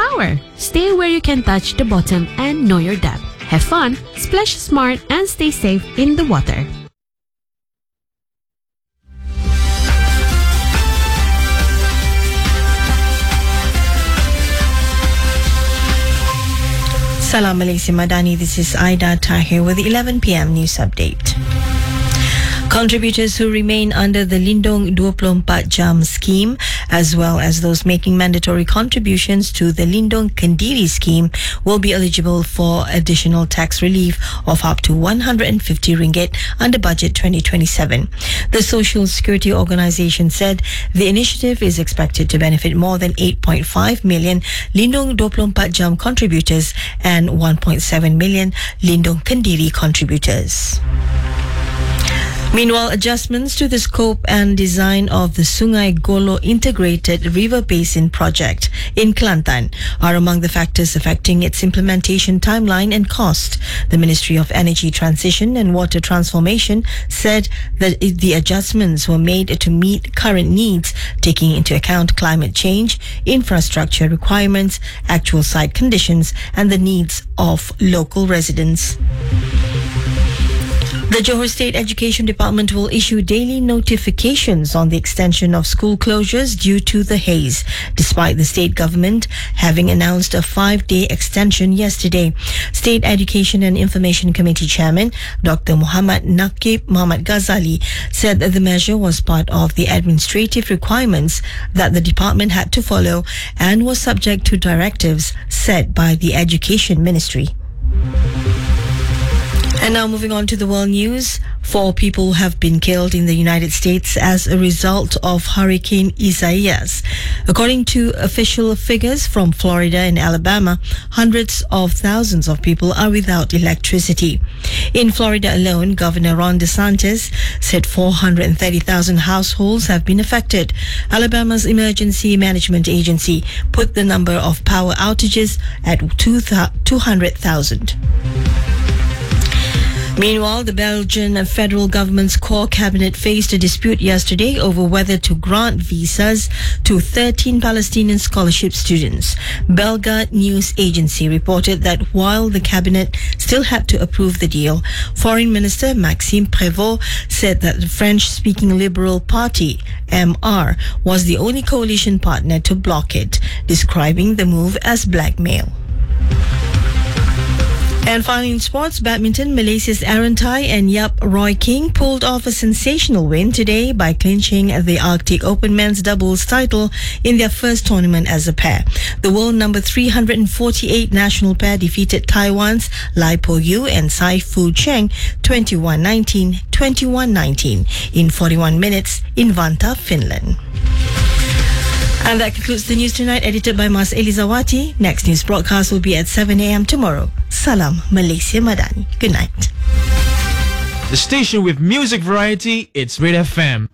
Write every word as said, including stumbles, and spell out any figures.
power. Stay where you can touch the bottom and know your depth. Have fun, splash smart, and stay safe in the water. Salam Malaysia Madani, this is Aida Tahir with the eleven p m news update. Contributors who remain under the Lindung dua puluh empat jam scheme, as well as those making mandatory contributions to the Lindung Kendiri scheme, will be eligible for additional tax relief of up to one hundred fifty ringgit under budget twenty twenty-seven. The Social Security Organisation said the initiative is expected to benefit more than eight point five million Lindung dua puluh empat jam contributors and one point seven million Lindung Kendiri contributors. Meanwhile, adjustments to the scope and design of the Sungai Golo Integrated River Basin Project in Kelantan are among the factors affecting its implementation timeline and cost. The Ministry of Energy Transition and Water Transformation said that the adjustments were made to meet current needs, taking into account climate change, infrastructure requirements, actual site conditions, and the needs of local residents. The Johor State Education Department will issue daily notifications on the extension of school closures due to the haze, despite the state government having announced a five-day extension yesterday. State Education and Information Committee Chairman Doctor Muhammad Naqib Muhammad Ghazali said that the measure was part of the administrative requirements that the department had to follow and was subject to directives set by the Education Ministry. And now moving on to the world news. Four people have been killed in the United States as a result of Hurricane Isaias. According to official figures from Florida and Alabama, hundreds of thousands of people are without electricity. In Florida alone, Governor Ron DeSantis said four hundred thirty thousand households have been affected. Alabama's Emergency Management Agency put the number of power outages at two hundred thousand. Meanwhile, the Belgian federal government's core cabinet faced a dispute yesterday over whether to grant visas to thirteen Palestinian scholarship students. Belga news agency reported that while the cabinet still had to approve the deal, Foreign Minister Maxime Prévost said that the French-speaking Liberal Party, M R, was the only coalition partner to block it, describing the move as blackmail. And finally in sports, badminton, Malaysia's Aaron Tai and Yap Roy King pulled off a sensational win today by clinching the Arctic Open men's doubles title in their first tournament as a pair. The world number three hundred forty-eight national pair defeated Taiwan's Lai Po Yu and Sai Fu Cheng twenty-one nineteen, twenty-one nineteen in forty-one minutes in Vantaa, Finland. And that concludes the news tonight, edited by Mas Elizawati. Next news broadcast will be at seven a m tomorrow. Salam Malaysia Madani. Good night. The station with music variety, it's Red F M.